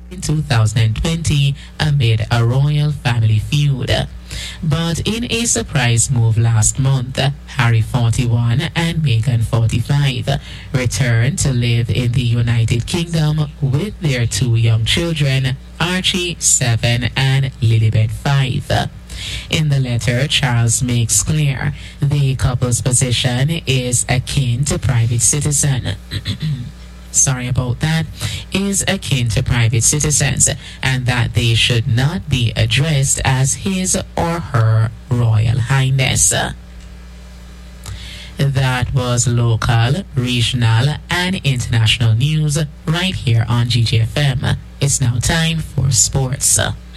in 2020 amid a royal family feud. But in a surprise move last month, Harry 41 and Meghan 45 returned to live in the United Kingdom with their two young children, Archie 7 and Lilibet 5. In the letter, Charles makes clear the couple's position is akin to private citizen. Sorry about that, is akin to private citizens, and that they should not be addressed as His or Her Royal Highness. That was local, regional, and international news right here on GGFM. It's now time for sports.